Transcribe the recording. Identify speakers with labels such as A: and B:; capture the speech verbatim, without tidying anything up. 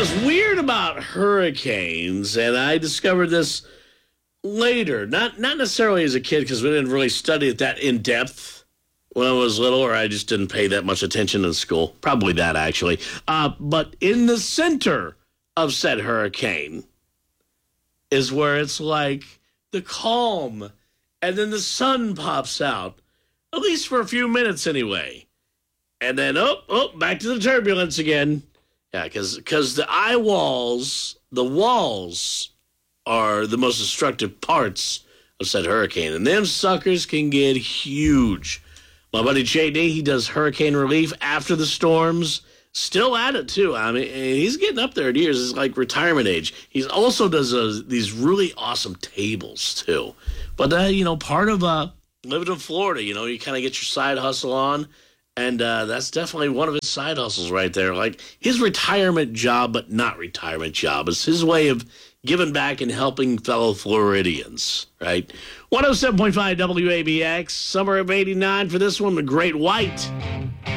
A: what's weird about hurricanes, and I discovered this later, not not necessarily as a kid because we didn't really study it that in depth when I was little, or I just didn't pay that much attention in school. Probably that, actually. Uh, but in the center of said hurricane is where it's like the calm, and then the sun pops out, at least for a few minutes anyway. And then, oh, oh, back to the turbulence again. Yeah, because because the eye walls, the walls are the most destructive parts of said hurricane. And them suckers can get huge. My buddy J D, he does hurricane relief after the storms. Still at it, too. I mean, he's getting up there in years. It's like retirement age. He also does uh, these really awesome tables, too. But, uh, you know, part of uh, living in Florida, you know, you kind of get your side hustle on. And uh, that's definitely one of his side hustles right there. Like his retirement job, but not retirement job. It's his way of giving back and helping fellow Floridians, right? one oh seven point five W A B X, summer of eighty-nine for this one, The Great White.